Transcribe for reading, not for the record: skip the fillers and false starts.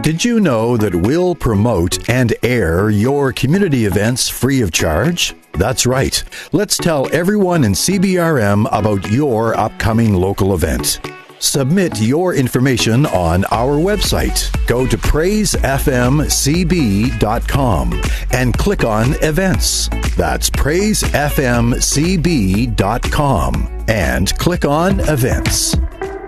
Did you know that we'll promote and air your community events free of charge? That's right. Let's tell everyone in CBRM about your upcoming local event. Submit your information on our website. Go to praisefmcb.com and click on Events. That's praisefmcb.com and click on Events.